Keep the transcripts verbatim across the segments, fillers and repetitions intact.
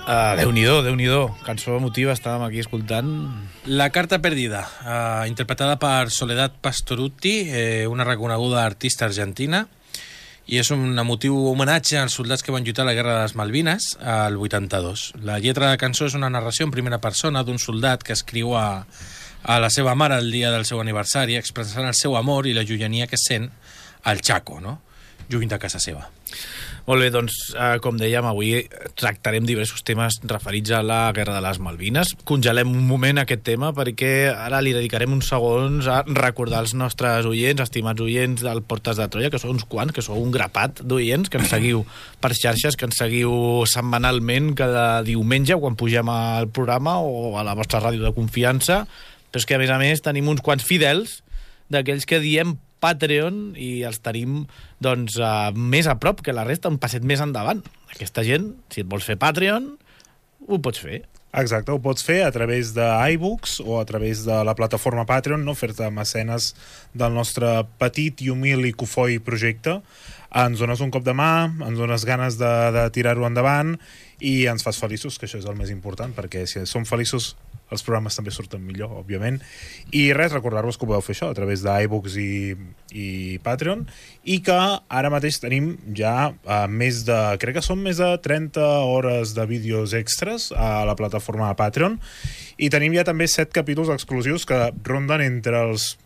Uh, Déu-n'hi-do, Déu-n'hi-do. Cançó emotiva, estàvem aquí escoltant. La carta perdida, uh, interpretada per Soledad Pastorutti, eh, una reconeguda artista argentina, i és un emotiu homenatge als soldats que van lluitar a la Guerra de les Malvines al vuitanta-dos. La lletra de la cançó és una narració en primera persona d'un soldat que escriu a, a la seva mare el dia del seu aniversari, expressant el seu amor i la llunyania que sent al Chaco, no? Lluny de casa seva. Molt bé, doncs, eh, com dèiem, avui tractarem diversos temes referits a la Guerra de les Malvines. Congelem un moment aquest tema perquè ara li dedicarem uns segons a recordar els nostres oients, estimats oients del Portes de Troia, que són uns quants, que sou un grapat d'oients, que ens seguiu per xarxes, que ens seguiu setmanalment cada diumenge quan pugem al programa o a la vostra ràdio de confiança, però és que, a més a més, tenim uns quants fidels d'aquells que diem Patreon i els tenim doncs, uh, més a prop que la resta, un passet més endavant. Aquesta gent, si et vols fer Patreon, ho pots fer. Exacte, ho pots fer a través d'iBooks o a través de la plataforma Patreon, no? Fer-te mecenes del nostre petit i humil i cofoi projecte. Ens dones un cop de mà, ens dones ganes de, de tirar-ho endavant i ens fas feliços, que això és el més important, perquè si som feliços els programes també surten millor, òbviament. I res, recordar-vos que ho podeu fer això a través d'iBooks i, i Patreon, i que ara mateix tenim ja uh, més de, crec que són més de trenta hores de vídeos extras a la plataforma de Patreon, i tenim ja també set capítols exclusius que ronden entre els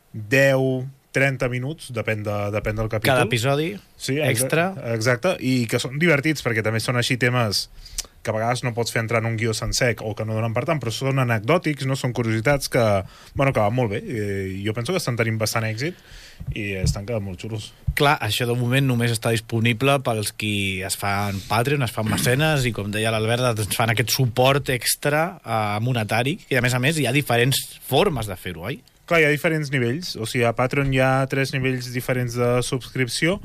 deu trenta minuts, depèn, de, depèn del capítol. Cada episodi sí, extra. Exacte, i que són divertits perquè també són així temes que a vegades no pots fer entrar en un guió sencer o que no donen per tant, però són anecdòtics, no són curiositats que, bueno, que van molt bé. I jo penso que estan tenint bastant èxit i estan quedant molt xulos. Clar, això de moment només està disponible pels qui es fan Patreon, es fan mecenes i, com deia l'Albert, ens fan aquest suport extra uh, monetari, i a més a més hi ha diferents formes de fer-ho, oi? Clar, hi ha diferents nivells. O sigui, a Patreon hi ha tres nivells diferents de subscripció.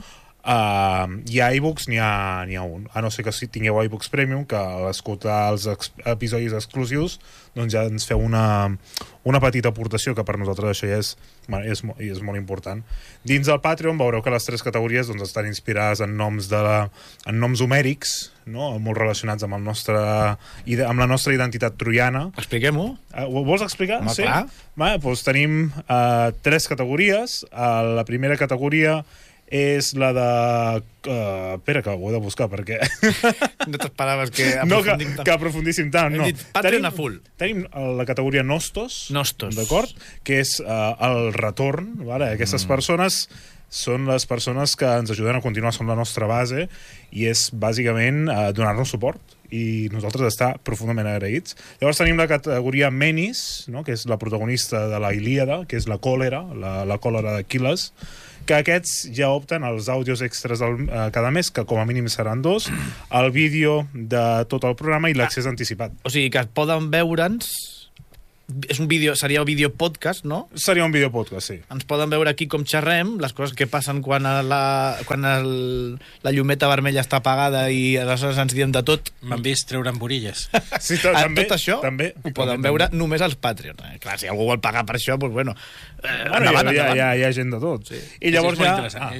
Uh, hi ha iBooks, n'hi ha, n'hi ha un. A no ser que si tingueu iBooks Premium, que a l'escoltar els ex episodis exclusius, doncs ja ens feu una, una petita aportació, que per nosaltres això ja és, bueno, és, és molt important. Dins del Patreon veureu que les tres categories doncs, estan inspirades en noms, de la, en noms homèrics, no? Molt relacionats amb, el nostre, amb la nostra identitat troiana. Expliquem-ho. Uh, ho vols explicar? Home, sí? clar. Va, doncs tenim uh, tres categories. Uh, la primera categoria és la de... Uh, espera, que ho he de buscar, perquè... No t'esperaves que no, que, aprofundim tant. que aprofundíssim tant, Hem no. dit Patreon tenim, a full. Tenim la categoria Nostos, Nostos. d'acord? Que és uh, el retorn, vale? Aquestes mm. persones són les persones que ens ajuden a continuar, són la nostra base, i és bàsicament uh, donar-nos suport, i nosaltres estar profundament agraïts. Llavors tenim la categoria Menis, no? Que és la protagonista de la Ilíada, que és la còlera, la, la còlera d'Aquil·les, que aquests ja opten als àudios extras del, eh, cada mes, que com a mínim seran dos, el vídeo de tot el programa i l'accés anticipat. O sigui, que poden veure'ns... És un vídeo, seria un vídeo podcast, no? Seria un vídeo podcast, sí. Ens poden veure aquí com xerrem, les coses que passen quan, la, quan el, la llumeta vermella està apagada i aleshores ens diem de tot. M'han vist treure'n borilles. Sí, també, tot això també, ho poden també, veure també. només als Patreon. Eh, clar, si algú vol pagar per això, doncs bueno, eh, bueno endavant, hi, ha, endavant. hi, ha, hi ha gent de tot. Sí. I llavors sí, ja... Ah.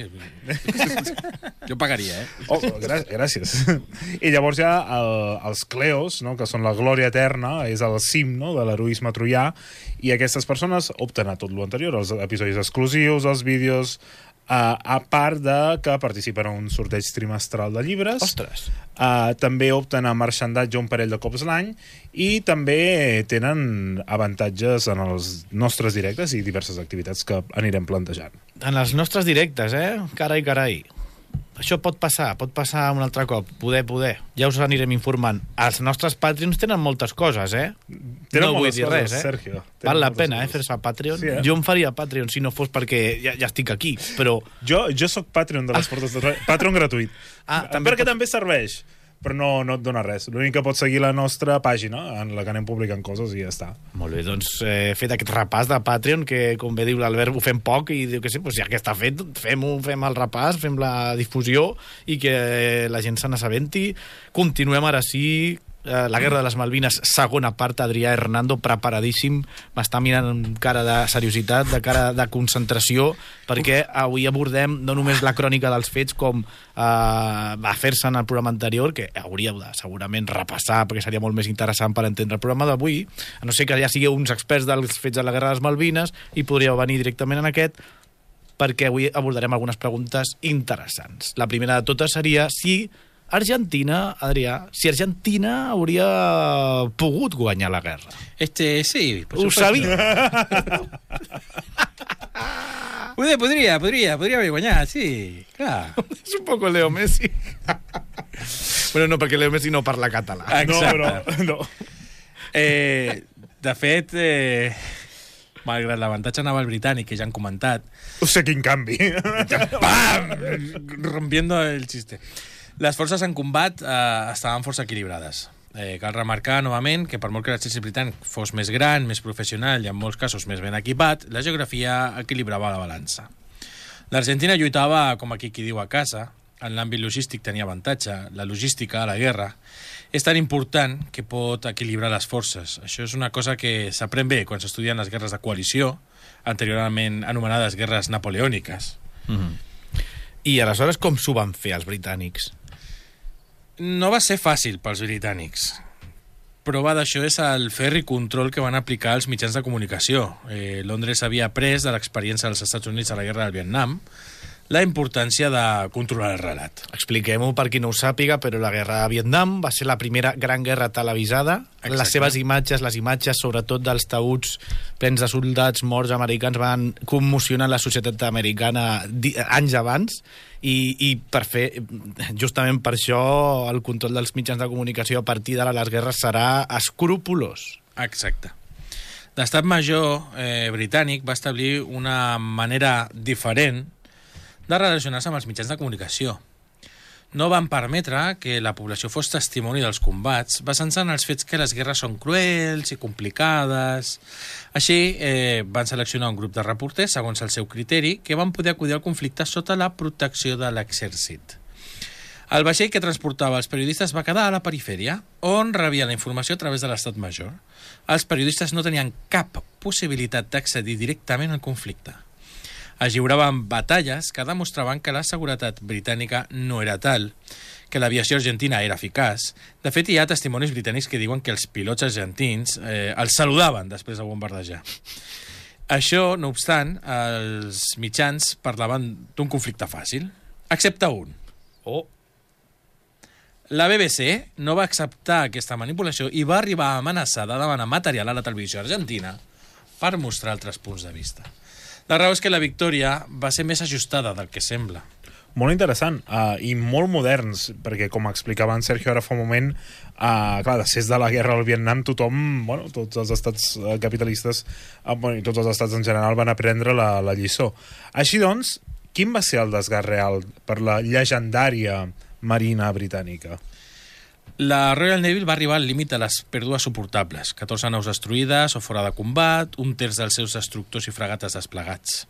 Eh? Jo pagaria, eh? Oh, grà gràcies. I llavors ja el, els Cleos, no? Que són la glòria eterna, és el cim, no? De l'heroisme troià, i aquestes persones opten a tot l'anterior, els episodis exclusius, els vídeos, uh, a part de que participen en un sorteig trimestral de llibres. Ostres! Uh, també opten a marxandatge un parell de cops l'any i també tenen avantatges en els nostres directes i diverses activitats que anirem plantejant. En els nostres directes, eh? Carai, carai. Això pot passar, pot passar un altre cop. Poder, poder. Ja us anirem informant. Els nostres Patreons tenen moltes coses, eh? Tenen no vull moltes dir coses, res, eh? Sergio. Val la moltes pena, eh, coses. fer-se Patreon. Sí, eh? Jo em faria Patreon si no fos perquè ja, ja estic aquí, però... Jo, jo sóc Patreon de les Portes de Troia. Patreon gratuït. Ah, també perquè pot... també serveix, però no, no et dona res. L'únic que pots seguir la nostra pàgina, en la que anem publicant coses, i ja està. Molt bé, doncs eh, fet aquest repàs de Patreon, que com bé diu l'Albert, ho fem poc, i diu que sí, doncs ja que està fet, fem-ho, fem el repàs, fem la difusió, i que la gent se n'assabenti. Continuem ara sí eh, la Guerra de les Malvines, segona part, Adrià Hernando, preparadíssim, m'està mirant amb cara de seriositat, de cara de concentració, perquè avui abordem no només la crònica dels fets com eh, va fer-se en el programa anterior, que hauríeu de segurament repassar, perquè seria molt més interessant per entendre el programa d'avui, a no ser que ja sigueu uns experts dels fets de la Guerra de les Malvines i podríeu venir directament en aquest, perquè avui abordarem algunes preguntes interessants. La primera de totes seria si Argentina, Adrià, si Argentina hauria pogut guanyar la guerra. Este, sí. Ho sabia. Podria, podria, podria, podria haver guanyat, sí, clar. És un poco Leo Messi. Bueno, no, perquè Leo Messi no parla català. Exacte. No, però... No. Eh, de fet, eh, malgrat l'avantatge naval britànic que ja han comentat... O sigui, quin canvi. ¡Pam! Rompiendo el chiste. Les forces en combat eh, estaven força equilibrades. Eh, cal remarcar, novament, que per molt que l'exèrcit britànic fos més gran, més professional i en molts casos més ben equipat, la geografia equilibrava la balança. L'Argentina lluitava, com aquí qui diu, a casa. En l'àmbit logístic tenia avantatge. La logística, la guerra, és tan important que pot equilibrar les forces. Això és una cosa que s'aprèn bé quan s'estudien les guerres de coalició, anteriorment anomenades guerres napoleòniques. Mm-hmm. I aleshores com s'ho van fer els britànics? No va ser fàcil pels britànics. Prova d'això és el ferri control que van aplicar els mitjans de comunicació. Eh, Londres havia après de l'experiència dels Estats Units a la guerra del Vietnam la importància de controlar el relat. Expliquem-ho per qui no ho sàpiga, però la guerra de Vietnam va ser la primera gran guerra televisada. Exacte. Les seves imatges, les imatges sobretot dels taüts plens de soldats morts americans van commocionar la societat americana anys abans i, i per fer, justament per això, el control dels mitjans de comunicació a partir d'ara les guerres serà escrupolós. Exacte. L'estat major eh, britànic va establir una manera diferent de relacionar-se amb els mitjans de comunicació. No van permetre que la població fos testimoni dels combats, basant-se en els fets que les guerres són cruels i complicades. Així, eh, van seleccionar un grup de reporters, segons el seu criteri, que van poder acudir al conflicte sota la protecció de l'exèrcit. El vaixell que transportava els periodistes va quedar a la perifèria, on rebia la informació a través de l'estat major. Els periodistes no tenien cap possibilitat d'accedir directament al conflicte. Es lliuraven batalles que demostraven que la seguretat britànica no era tal, que l'aviació argentina era eficaç. De fet, hi ha testimonis britànics que diuen que els pilots argentins eh, els saludaven després de bombardejar. Això, no obstant, els mitjans parlaven d'un conflicte fàcil, excepte un. Oh. La B B C no va acceptar aquesta manipulació i va arribar a amenaçar de demanar material a la televisió argentina per mostrar altres punts de vista. La raó és que la victòria va ser més ajustada del que sembla. Molt interessant uh, i molt moderns, perquè com explicava en Sergio ara fa un moment, uh, clar, després de la guerra al Vietnam tothom, bueno, tots els estats uh, capitalistes uh, bueno, i tots els estats en general van aprendre la, la lliçó. Així doncs, quin va ser el desgast real per la llegendària marina britànica? La Royal Navy va arribar al límit de les pèrdues suportables, catorze naus destruïdes o fora de combat, un terç dels seus destructors i fregates desplegats.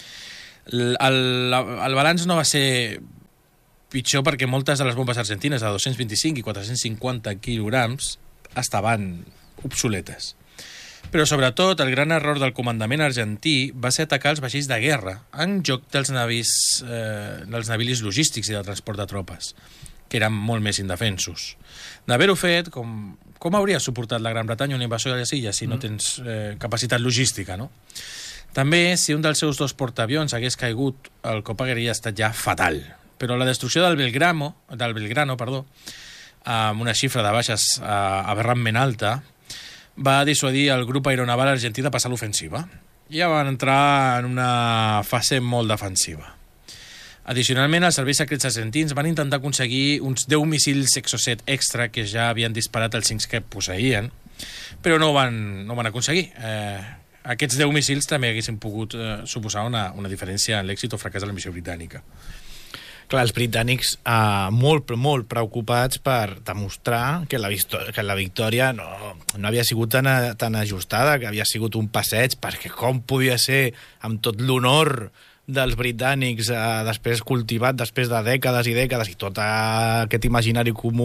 El, el, el balanç no va ser pitjor perquè moltes de les bombes argentines de dos-cents vint-i-cinc i quatre-cents cinquanta quilograms estaven obsoletes. Però sobretot el gran error del comandament argentí va ser atacar els vaixells de guerra en joc dels navis, eh, dels navilis logístics i de transport de tropes, que eren molt més indefensos. D'haver-ho fet, com, com hauria suportat la Gran Bretanya una invasió de les illes si no tens eh, capacitat logística, no? També, si un dels seus dos portaavions hagués caigut, el cop hauria estat ja fatal. Però la destrucció del Belgrano, del Belgrano, perdó, amb una xifra de baixes eh, aberrantment alta, va dissuadir el grup aeronaval argentí de passar l'ofensiva. Ja van entrar en una fase molt defensiva. Addicionalment, els serveis secrets argentins van intentar aconseguir uns deu míssils Exocet extra que ja havien disparat els cinc que posseïen, però no van, no van aconseguir. Eh, aquests deu míssils també haguessin pogut eh, suposar una, una diferència en l'èxit o fracàs de la missió britànica. Clar, els britànics eh, molt, molt preocupats per demostrar que la, que la victòria no, no havia sigut tan, tan ajustada, que havia sigut un passeig, perquè com podia ser amb tot l'honor dels britànics eh, després cultivat després de dècades i dècades i tot aquest imaginari comú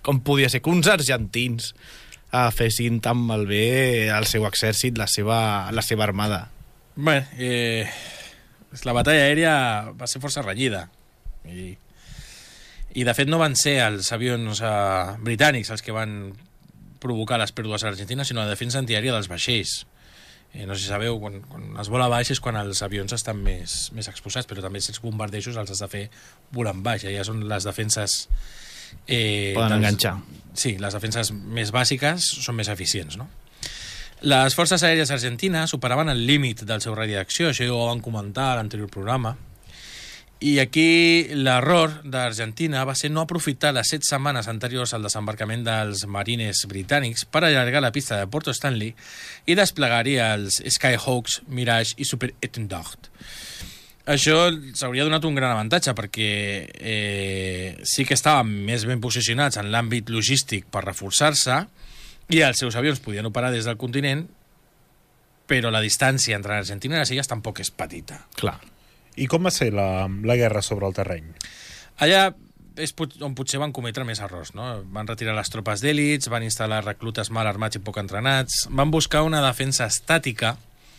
com podia ser que uns argentins eh, fessin tan malbé el seu exèrcit, la seva, la seva armada. Bé, eh, la batalla aèria va ser força renyida. I, i de fet no van ser els avions eh, britànics els que van provocar les pèrdues a l'Argentina, sinó la defensa antiaèria dels vaixells. Eh, no sé si sabeu, quan, quan es vola baix és quan els avions estan més, més exposats, però també els bombardejos els has de fer volant baix. Ja són les defenses... Eh, Poden dels, enganxar. Sí, les defenses més bàsiques són més eficients, no? Les forces aèries argentines superaven el límit del seu radi d'acció, això ja ho van comentar a l'anterior programa, i aquí l'error d'Argentina va ser no aprofitar les set setmanes anteriors al desembarcament dels marines britànics per allargar la pista de Porto Stanley i desplegar-hi els Skyhawks, Mirage i Super Étendard. Això s'hauria donat un gran avantatge perquè eh, sí que estaven més ben posicionats en l'àmbit logístic per reforçar-se i els seus avions podien operar des del continent, però la distància entre Argentina i les illes tampoc és petita. Clar. I com va ser la, la guerra sobre el terreny? Allà és pot, on potser van cometre més errors, no? Van retirar les tropes d'èlits, van instal·lar reclutes mal armats i poc entrenats, van buscar una defensa estàtica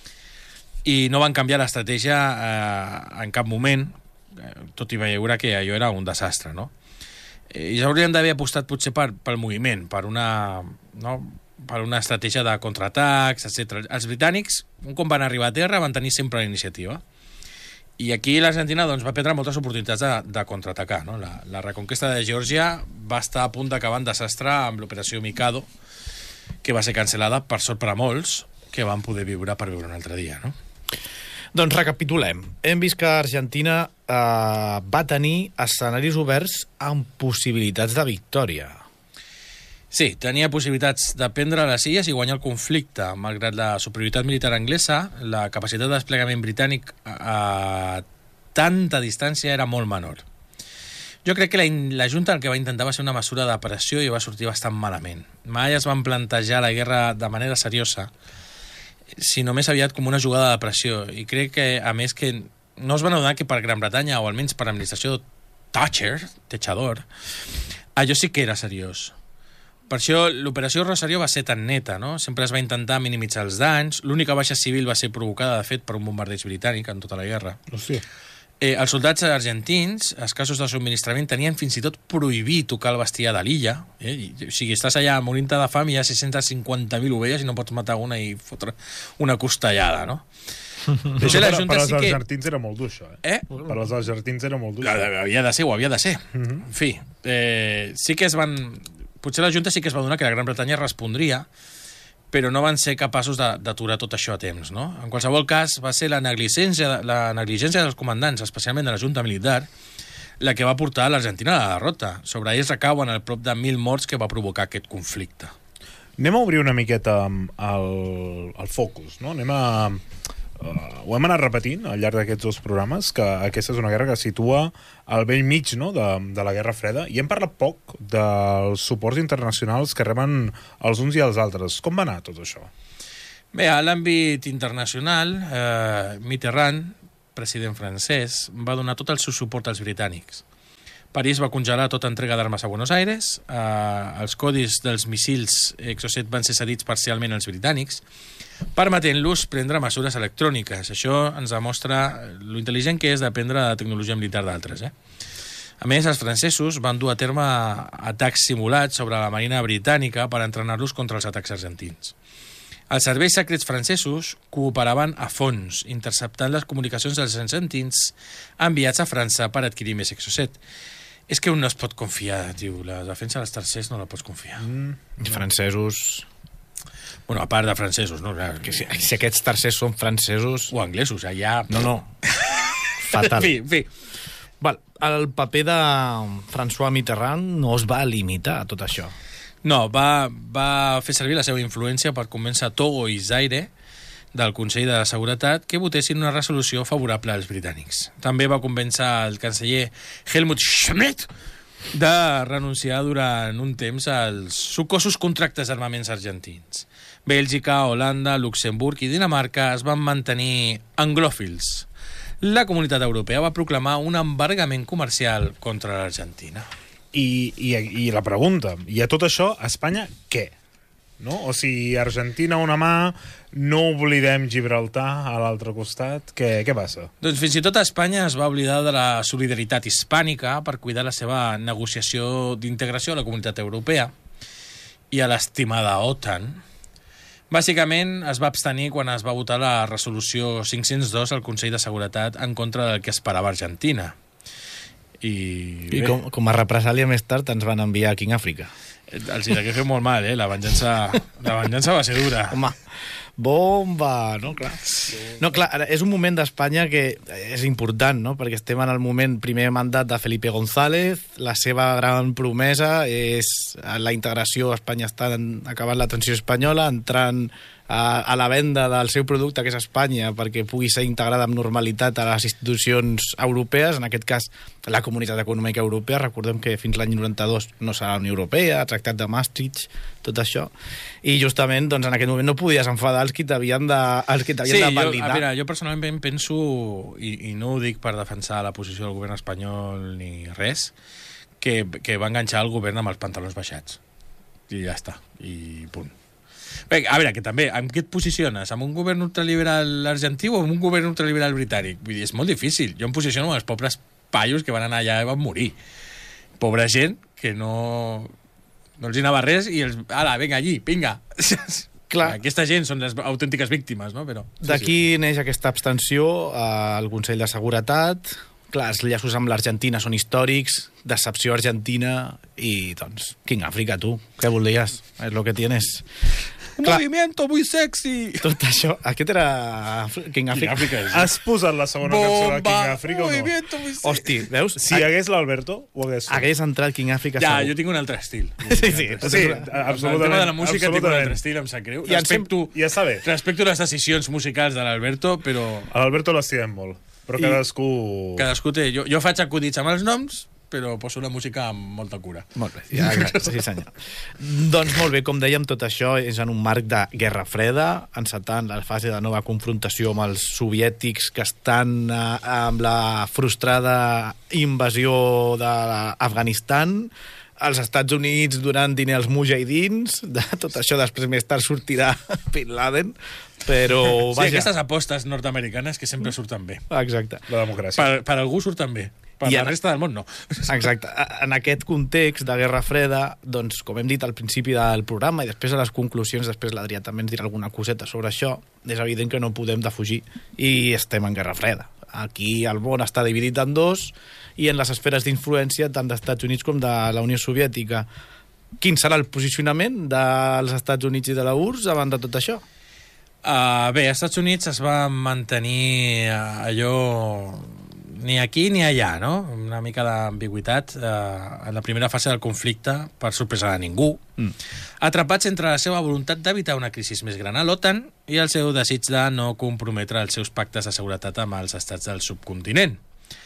i no van canviar l'estratègia eh, en cap moment, eh, tot i veure que allò era un desastre, no? Eh, I ja haurien d'haver apostat potser per, pel moviment, per una, no? per una estratègia de contraatacs, etcètera. Els britànics, un cop van arribar a terra, van tenir sempre la iniciativa. I aquí l'Argentina doncs, va perdre moltes oportunitats de, de contraatacar, no? La, la reconquesta de Geòrgia va estar a punt d'acabar en desastre amb l'operació Mikado, que va ser cancel·lada, per sort per a molts, que van poder viure per viure un altre dia, no? Doncs recapitulem. Hem vist que Argentina eh, va tenir escenaris oberts amb possibilitats de victòria. Sí, tenia possibilitats de prendre les illes i guanyar el conflicte. Malgrat la superioritat militar anglesa, la capacitat de desplegament britànic a tanta distància era molt menor. Jo crec que la, la Junta el que va intentar va ser una mesura de pressió i va sortir bastant malament. Mai es van plantejar la guerra de manera seriosa, sinó més aviat com una jugada de pressió. I crec que, a més, que no es van adonar que per Gran Bretanya, o almenys per l'administració Thatcher, Techador, allò sí que era seriós. Per això l'operació Rosario va ser tan neta, no? Sempre es va intentar minimitzar els danys. L'única baixa civil va ser provocada, de fet, per un bombardeig britànic en tota la guerra. Hòstia. Eh, els soldats argentins, escassos de subministrament, tenien fins i tot prohibit tocar el bestiar de l'illa. Eh? I, o sigui, estàs allà morint-te de fam i hi ha sis-centes cinquanta mil ovelles i no pots matar una i fotre una costellada, no? Això per, per als sí que... argentins era molt dur, això. Eh? eh? Per als argentins era molt dur. Havia de ser, ho havia de ser. Uh -huh. En fi, eh, sí que es van... Potser la Junta sí que es va donar que la Gran Bretanya respondria, però no van ser capaços d'aturar tot això a temps, no? En qualsevol cas, va ser la negligència, la negligència dels comandants, especialment de la Junta Militar, la que va portar a l'Argentina a la derrota. Sobre ells recauen el prop de mil morts que va provocar aquest conflicte. Anem a obrir una miqueta el, el focus, no? Anem a... Uh, ho hem anat repetint al llarg d'aquests dos programes, que aquesta és una guerra que situa al vell mig, no?, de, de la Guerra Freda, i hem parlat poc dels suports internacionals que reben els uns i els altres. Com va anar tot això? Bé, a l'àmbit internacional, eh, Mitterrand, president francès, va donar tot el seu suport als britànics. París va congelar tota entrega d'armes a Buenos Aires, eh, els codis dels missils Exocet van ser cedits parcialment als britànics, permetent-los prendre mesures electròniques. Això ens demostra lo intel·ligent que és d'aprendre la tecnologia militar d'altres. Eh? A més, els francesos van dur a terme atacs simulats sobre la marina britànica per entrenar-los contra els atacs argentins. Els serveis secrets francesos cooperaven a fons, interceptant les comunicacions dels argentins enviats a França per adquirir més Exocet. És que un no es pot confiar, tio. La defensa dels tercers no la pots confiar. Mm. Els francesos... Bueno, a part de francesos, no? Que si, si aquests tercers són francesos... O anglesos, allà... No, no. Fatal. En fi, en fi. Val, el paper de François Mitterrand no es va limitar a tot això. No, va, va fer servir la seva influència per convèncer Togo i Zaire del Consell de Seguretat que votessin una resolució favorable als britànics. També va convèncer el canceller Helmut Schmidt de renunciar durant un temps als sucosos contractes d'armaments argentins. Bèlgica, Holanda, Luxemburg i Dinamarca es van mantenir anglòfils. La comunitat europea va proclamar un embargament comercial contra l'Argentina. I, i, i la pregunta, i a tot això, a Espanya, què? No? O sigui, Argentina una mà, no oblidem Gibraltar a l'altre costat, què, què passa? Doncs fins i tot Espanya es va oblidar de la solidaritat hispànica per cuidar la seva negociació d'integració a la comunitat europea i a l'estimada OTAN. Bàsicament es va abstenir quan es va votar la resolució cinc-cents dos al Consell de Seguretat en contra del que esperava Argentina. I, I com, com a represàlia més tard ens van enviar a King Àfrica. Els hi degué fer molt mal, eh? La venjança, la venjança va ser dura. Home, bomba, no? Clar. No, clar, ara, és un moment d'Espanya que és important, no? Perquè estem en el moment, primer mandat de Felipe González, la seva gran promesa és la integració, Espanya està acabant la transició espanyola, entrant a, a la venda del seu producte, que és Espanya, perquè pugui ser integrada amb normalitat a les institucions europees, en aquest cas la Comunitat Econòmica Europea. Recordem que fins l'any noranta-dos no serà la Unió Europea, el Tractat de Maastricht, tot això, i justament doncs, en aquest moment no podies enfadar els que t'havien de, els que t'havien sí, de jo, validar. a veure, jo personalment penso, i, i no ho dic per defensar la posició del govern espanyol ni res, que, que va enganxar el govern amb els pantalons baixats. I ja està, i punt. Bé, a veure, que també, amb què et posiciones? Amb un govern ultraliberal argentí o amb un govern ultraliberal britànic? Vull dir, és molt difícil. Jo em posiciono amb els pobres paios que van anar allà i van morir. Pobra gent que no, no els hi anava res i els... Ala, vinga, allí, vinga. Clar. Aquesta gent són les autèntiques víctimes, no? Però, sí, d'aquí sí. neix aquesta abstenció al Consell de Seguretat. Clar, els llaços amb l'Argentina són històrics, decepció argentina i, doncs, King Àfrica, tu, què volies? És lo que tienes. Un Clar, movimiento muy sexy. tot això, aquest era King Àfrica. King Àfrica és... Has posat la segona cançó de King Àfrica o no? Movimiento muy sexy. Hosti, veus? Si hi hagués l'Alberto, ho hagués fet. Hagués entrat King Àfrica Ja, segur. jo tinc un altre estil. Sí, sí, Sí, El absolutament. tema de la música tinc un absolutament. altre estil, em sap greu. I ens Respecto, Ja està bé. respecto les decisions musicals de l'Alberto, però A l'Alberto l'estimem molt, però I- cadascú... cadascú té... Jo, jo faig acudits amb els noms, però poso la música amb molta cura. Molt bé, ja, sí senyor. Doncs molt bé, com dèiem, tot això és en un marc de Guerra Freda, encetant la fase de nova confrontació amb els soviètics que estan eh, amb la frustrada invasió d'Afganistan, els Estats Units donant diner als mujahidins, de tot això després més tard sortirà Bin Laden, però Sí, vaja... aquestes apostes nord-americanes que sempre surten bé. Exacte. La democràcia. Per, per algú surten bé. Per I la ara- resta del món, no. Exacte. En aquest context de Guerra Freda, doncs, com hem dit al principi del programa i després a les conclusions, després l'Adrià també ens dirà alguna coseta sobre això, és evident que no podem defugir i estem en Guerra Freda. Aquí el món està dividit en dos i en les esferes d'influència tant d'Estats Units com de la Unió Soviètica. Quin serà el posicionament dels Estats Units i de la U R S S davant de tot això? Uh, bé, als Estats Units es va mantenir uh, allò ni aquí ni allà, no? Una mica d'ambigüitat uh, en la primera fase del conflicte, per sorpresa de ningú, mm. atrapats entre la seva voluntat d'evitar una crisi més gran a l'OTAN i el seu desig de no comprometre els seus pactes de seguretat amb els estats del subcontinent.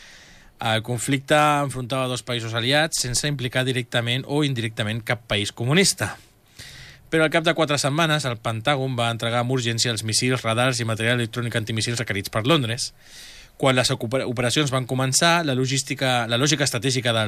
El conflicte enfrontava dos països aliats sense implicar directament o indirectament cap país comunista. Però al cap de quatre setmanes, el Pentàgon va entregar amb urgència els missils, radars i material electrònic antimissils requerits per Londres. Quan les operacions van començar, la logística, la lògica estratègica del